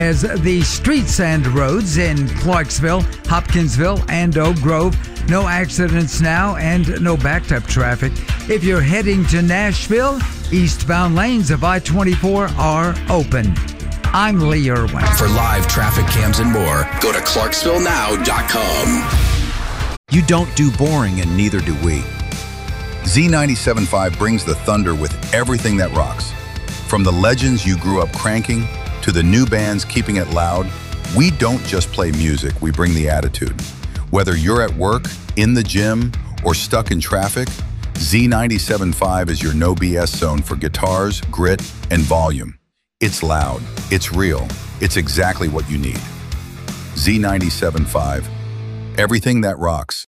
As the street sand roads in Clarksville, Hopkinsville, and Oak Grove. No accidents now and no backed up traffic. If you're heading to Nashville, eastbound lanes of I-24 are open. I'm Lee Irwin. For live traffic cams and more, go to ClarksvilleNow.com. You don't do boring, and neither do we. Z97.5 brings the thunder with everything that rocks. From the legends you grew up cranking to the new bands keeping it loud, we don't just play music, we bring the attitude. Whether you're at work, in the gym, or stuck in traffic, Z97.5 is your no BS zone for guitars, grit, and volume. It's loud, it's real, it's exactly what you need. Z97.5, everything that rocks.